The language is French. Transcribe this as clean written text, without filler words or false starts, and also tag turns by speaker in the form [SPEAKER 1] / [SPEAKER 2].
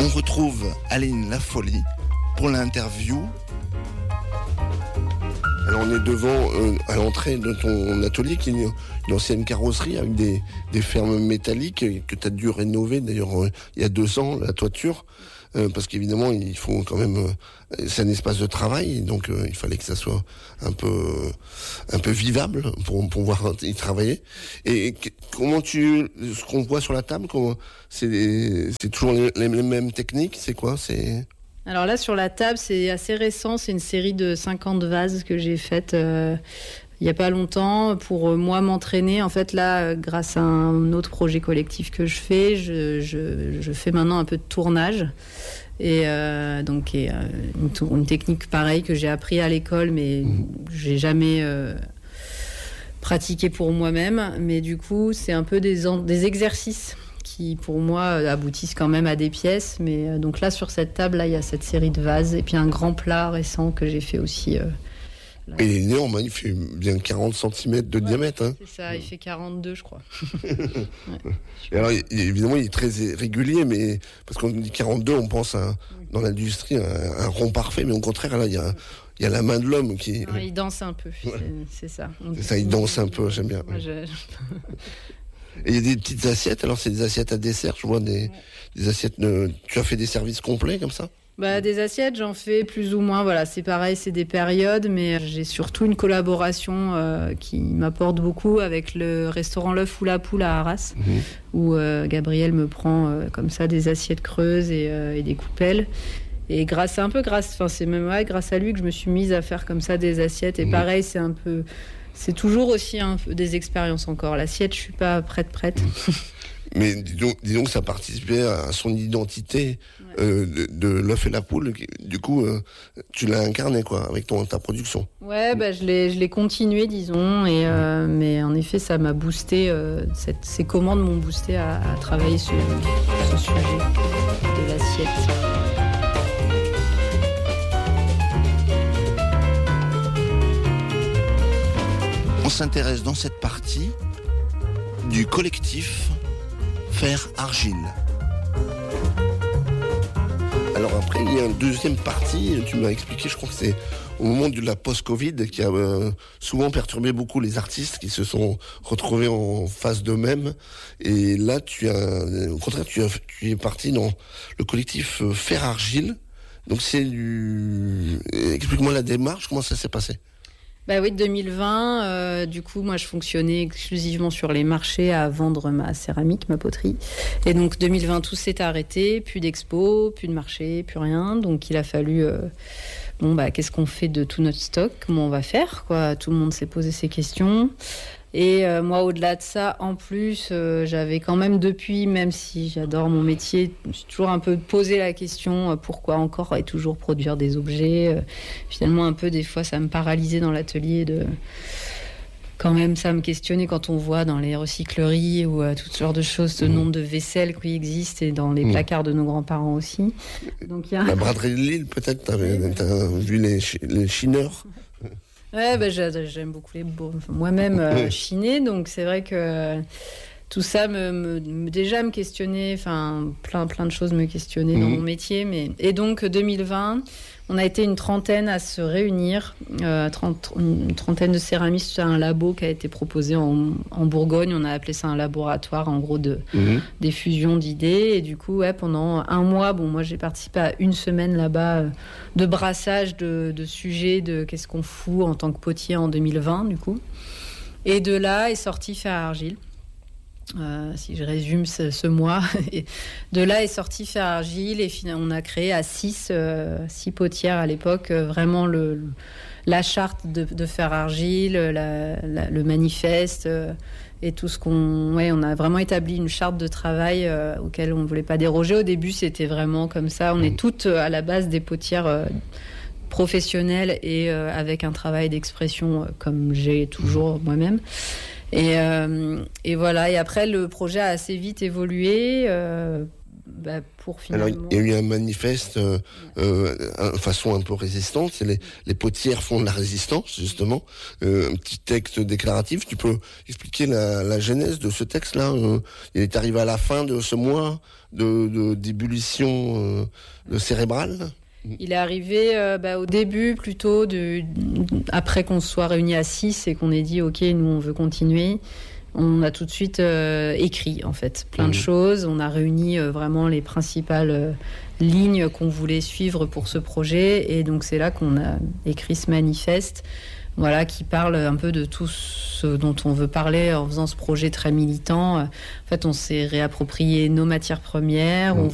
[SPEAKER 1] On retrouve Aline Lafolie pour l'interview.
[SPEAKER 2] Alors on est devant, à l'entrée de ton atelier, qui est une ancienne carrosserie avec des fermes métalliques que tu as dû rénover d'ailleurs il y a 2 ans, la toiture, parce qu'évidemment il faut quand même, c'est un espace de travail, donc il fallait que ça soit un peu vivable pour pouvoir y travailler. Et comment ce qu'on voit sur la table, c'est toujours les mêmes techniques, c'est quoi,
[SPEAKER 3] Alors là, sur la table, c'est assez récent. C'est une série de 50 vases que j'ai faites il n'y a pas longtemps pour moi m'entraîner. En fait, là, grâce à un autre projet collectif que je fais, je fais maintenant un peu de tournage. Et donc, une technique pareille que j'ai appris à l'école, mais j'ai jamais pratiqué pour moi-même. Mais du coup, c'est un peu des exercices qui, pour moi, aboutissent quand même à des pièces. Mais donc là, sur cette table, là, il y a cette série de vases. Et puis un grand plat récent que j'ai fait aussi.
[SPEAKER 2] Il est énorme, il fait bien 40 cm de diamètre. Hein.
[SPEAKER 3] C'est ça, il fait 42, je crois.
[SPEAKER 2] Et alors, évidemment, il est très régulier, mais parce qu'on dit 42, on pense dans l'industrie un rond parfait, mais au contraire, là, il y a la main de l'homme qui...
[SPEAKER 3] Non, il danse un peu, c'est ça.
[SPEAKER 2] C'est ça, il danse un peu, j'aime bien.
[SPEAKER 3] Moi,
[SPEAKER 2] Et il y a des petites assiettes, alors c'est des assiettes à dessert, je vois des assiettes... Tu as fait des services complets comme ça ?
[SPEAKER 3] Des assiettes, j'en fais plus ou moins. Voilà, c'est pareil, c'est des périodes, mais j'ai surtout une collaboration qui m'apporte beaucoup avec le restaurant L'Œuf ou la Poule à Arras, où Gabriel me prend comme ça des assiettes creuses et des coupelles. Et grâce à lui que je me suis mise à faire comme ça des assiettes. Et pareil, c'est toujours aussi un peu des expériences encore. L'assiette, je suis pas prête.
[SPEAKER 2] Mais disons que ça participait à son identité de L'Œuf et la Poule. Du coup, tu l'as incarné quoi, avec ta production.
[SPEAKER 3] Ouais, je l'ai continué, disons. Et, mais en effet, ça m'a boosté. Ces commandes m'ont boosté à travailler ce sujet de l'assiette.
[SPEAKER 1] On s'intéresse dans cette partie du collectif Fer Argile.
[SPEAKER 2] Alors après, il y a une deuxième partie, tu m'as expliqué, je crois que c'est au moment de la post-Covid, qui a souvent perturbé beaucoup les artistes qui se sont retrouvés en face d'eux-mêmes. Et là, au contraire, tu es parti dans le collectif Fer Argile. Donc explique-moi la démarche, comment ça s'est passé ?
[SPEAKER 3] Oui, 2020, du coup, moi, je fonctionnais exclusivement sur les marchés à vendre ma céramique, ma poterie. Et donc, 2020, tout s'est arrêté, plus d'expo, plus de marché, plus rien. Donc, il a fallu... qu'est-ce qu'on fait de tout notre stock ? Comment on va faire, quoi ? Tout le monde s'est posé ces questions. Et moi, au-delà de ça, en plus, j'avais quand même depuis, même si j'adore mon métier, je me suis toujours un peu posé la question pourquoi encore et toujours produire des objets. Finalement, un peu, des fois, ça me paralysait dans l'atelier quand même, ça me questionnait quand on voit dans les recycleries ou toutes sortes de choses, ce nombre de vaisselles qui existent et dans les placards de nos grands-parents aussi. Donc,
[SPEAKER 2] la braderie de Lille, peut-être, t'as vu les chineurs.
[SPEAKER 3] Ouais, j'aime beaucoup moi-même chiner, donc c'est vrai que tout ça déjà me questionnait, plein de choses me questionnaient dans mon métier. Et donc 2020, on a été une trentaine à se réunir, une trentaine de céramistes à un labo qui a été proposé en Bourgogne. On a appelé ça un laboratoire, en gros, des fusions d'idées. Et du coup, pendant un mois, moi j'ai participé à une semaine là-bas de brassage de sujets, de qu'est-ce qu'on fout en tant que potier en 2020, du coup. Et de là est sorti Fer Argile. Si je résume ce mois, de là est sorti Fer Argile et on a créé à 6 potières à l'époque vraiment la charte de Fer Argile, le manifeste et tout ce on a vraiment établi une charte de travail auquel on ne voulait pas déroger. Au début, c'était vraiment comme ça. On est toutes à la base des potières professionnelles et avec un travail d'expression comme j'ai toujours moi-même. Et voilà. Et après, le projet a assez vite évolué pour finalement...
[SPEAKER 2] Alors, il y a eu un manifeste façon un peu résistante, c'est les potières font de la résistance, justement. Un petit texte déclaratif. Tu peux expliquer la genèse de ce texte-là? Il est arrivé à la fin de ce mois d'ébullition cérébrale.
[SPEAKER 3] Il est arrivé au début, plutôt, après qu'on se soit réunis à 6 et qu'on ait dit « Ok, nous, on veut continuer ». On a tout de suite écrit, en fait, plein de choses. On a réuni vraiment les principales lignes qu'on voulait suivre pour ce projet. Et donc, c'est là qu'on a écrit ce manifeste, qui parle un peu de tout ce dont on veut parler en faisant ce projet très militant. En fait, on s'est réapproprié nos matières premières.